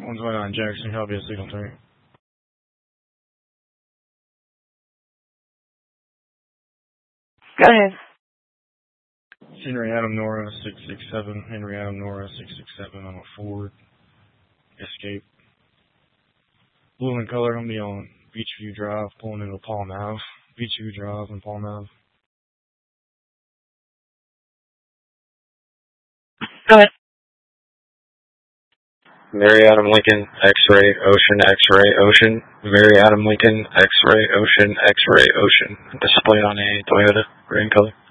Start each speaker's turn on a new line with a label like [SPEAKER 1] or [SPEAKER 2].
[SPEAKER 1] 129 Jackson, copy a signal 3.
[SPEAKER 2] Go ahead.
[SPEAKER 1] Henry Adam Nora 667, Henry Adam Nora 667 on a Ford Escape. Blue in color, I'm be on Beachview Drive, pulling into Palm Ave. Beachview Drive and Palm Ave.
[SPEAKER 2] Go ahead.
[SPEAKER 3] Mary Adam Lincoln, X-ray, Ocean, X-ray, Ocean. Mary Adam Lincoln, X-ray, Ocean, X-ray, Ocean. Displayed on a Toyota, green color.